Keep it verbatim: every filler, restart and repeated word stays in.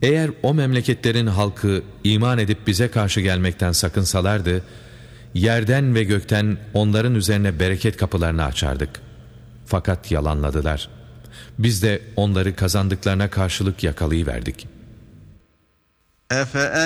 Eğer o memleketlerin halkı iman edip bize karşı gelmekten sakınsalardı, yerden ve gökten onların üzerine bereket kapılarını açardık. Fakat yalanladılar. Biz de onları kazandıklarına karşılık yakalayıverdik. Efe